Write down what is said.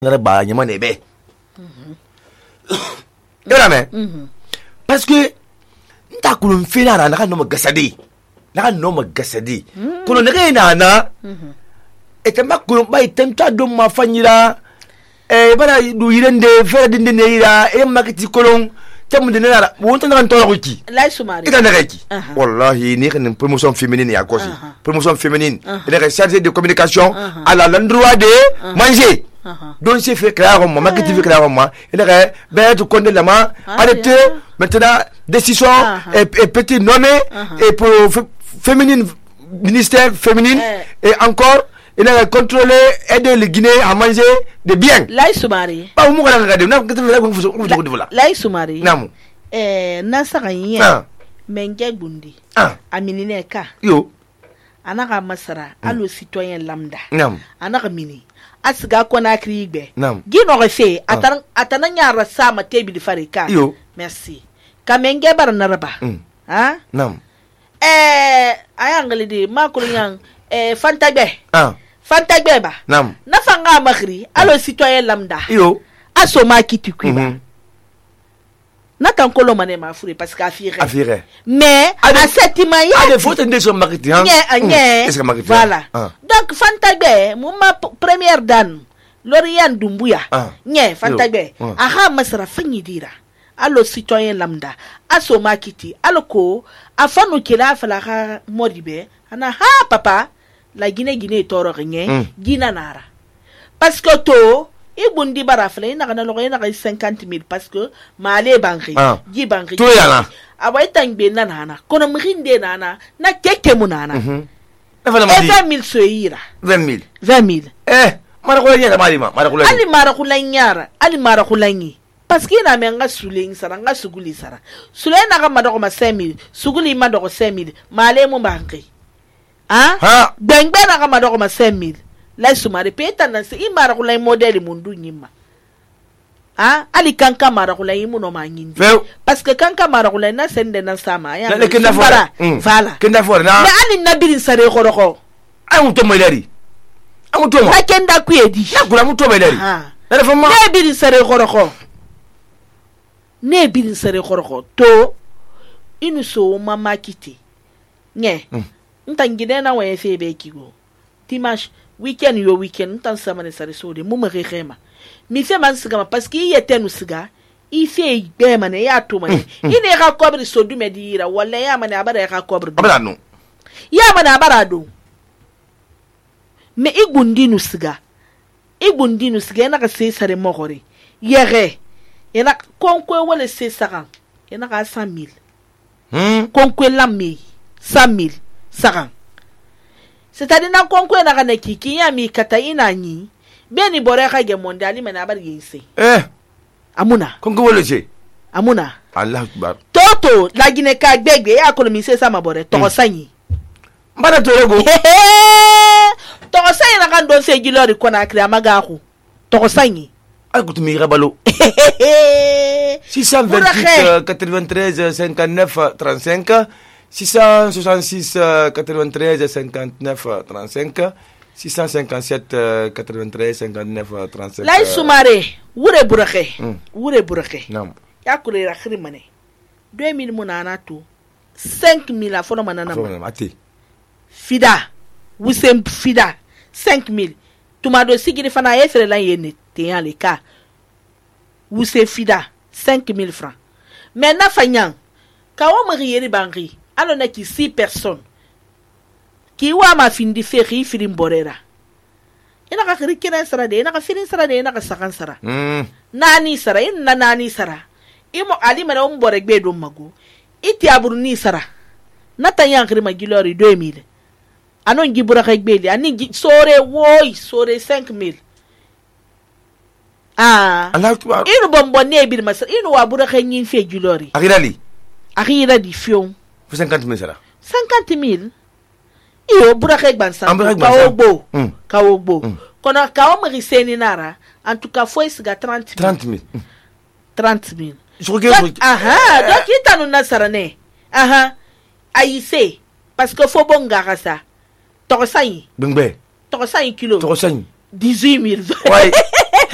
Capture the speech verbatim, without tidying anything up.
ngara ba nyama ne be yora me parce que nta kulun fina na ka no magasadi na ka no magasadi kuno ne na na et ma kulun ba itenta do ma fanyira e bana du yirende fere dinde ne ira e makati kolon tamu de nara wonta na ntoro ko ki la sumari ita na ki wallahi ni kan promotion féminine ya kosi promotion féminine elle est chargée de communication à l'endroit de manger donc c'est fait clairement maman qui fait clairement elle est ben tu connais la main arrêtez maintenant décision et petit nommé et pour féminine ministère féminine et encore il a contrôlé aider les Guinéens à manger de bien. Lai sumari. Pas où on regarde. Non, qu'est-ce que vous faites là? Lai sumari. Non. Eh, nasa kanya. Menge bundi. Ah. Aminine ka. Yo. Anaka masara. Allo citoyen lambda. Non. Anaka mini. Asiga kona kribe. Non. Gino refe. Atan atananya rasa ma tebi di farika. Yo. Merci. Kamenge bar naraba. Ah. Non. Eh, ayangali di makuliyang. Eh, Fantagbe. Ah. Fantagbe ba. Nam. Na fanga makri. Allo citoyen lambda. Yo. Asoma kitu kwiba. Na kan kolo mane ma fure parce que afire. Afire. Mais à cette image. Ah, des photos de son marketing. Est-ce que marketing. Voilà. Donc Fantagbe, ma première dame, Lauriane Doumbouya. Nye Fantagbe. Aha masara fanyi dira. Allo citoyen lambda. Asoma kiti. Allo ko afanu kila fala moribe. Ana ha papa. La Guinée Guinée toro rien Guinée nara parce que to e bundi barafle na kana loye na cinquante mille parce que malé banki gi banki to yana aba itangbe na nana kono mrinde nana na keke munana e vingt mille soira vingt mille vingt mille eh mara ko nyara mari ma mara ko ali mara ko nyara ali mara ko lanyi parce que na menga suling sara nga suguli sara sule na ka madoko ma cinq mille suguli madoko cinq mille malé mo banki ah ha bengbe na kama doko ma cinq mille la sumari peta na se imara kula modeli mundu nyima ah ali kanka mara kula yimu no ma nyindi parce que kanka mara kula na sende na sama ya na kenda fora voilà kenda fora na mais ali na birin sare koroko ay muto melari amuto mo na kenda ku edi na kula muto melari ah na fama ne birin sare koroko ne birin sare koroko to inu so mama kiti nye ntangide na wa efe be kigo dimanche weekend yo weekend ntan sama ne sare so de mu mere khema mi fe man siga parce que il était nous siga il fait be man ya to man il ne ka kobre so du medira wala ya man abara ka kobre abara no ya man abara do me igundi nu siga igundi nu siga na ka se sare mo gore yere ena konkwe wala se sara ena ka cent mille hmm konkwe lammi cent mille Saran. C'est-à-dire na konkwe na kana kiki ya mi kata ina nyi. Beni bore ka ge mondiali mena bar yinse. Eh. Amuna. Konkwe wole je. Amuna. Allah akbar. Toto la Guinée ka gbegbe ya ko mi se sama bore to sanyi. Mbana to rego. To sanyi na kan don se gilori ko na kri amaga ko. To sanyi. Ay ko tumi rabalo. six cent vingt-huit quatre-vingt-treize cinquante-neuf trente-cinq six cent soixante-six quatre-vingt-treize cinquante-neuf trente-cinq six cent cinquante-sept quatre-vingt-treize cinquante-neuf trente-cinq Lai sumare wure burake wure burake nam ya kure ra khiri mane deux mille munana to cinq mille afona manana ma ati fida wusem fida cinq mille tumado sigiri fana yefere la yene te yan le ka wuse fida cinq mille francs mais na fanyan kawo mari yeri bangi alors na ki six personnes ki wa ma findi feri firim borera ina ka khiri kina sara de ina ka firin sara de ina ka sakan sara mm nani sara ina nani sara imo ali mara um bore gbe do mago iti aburu ni sara nata yan khiri magilori deux mille anon gibura ka gbe ani sore woy sore cinq mille ah Allah akbar inu bombo ne bir masar inu wa bura ka nyin fe gilori akirali akira di fion cinquante mille sara cinquante mille iyo bura ka gbansa kaogbo kaogbo kono kawo mari seni nara en tout cas foi siga trente mille trente mille je regarde aha donc itanu nasara ne aha ayise parce que faut bon garasa to sayi bengbe to sayi kilo to sayi dix-huit mille ouais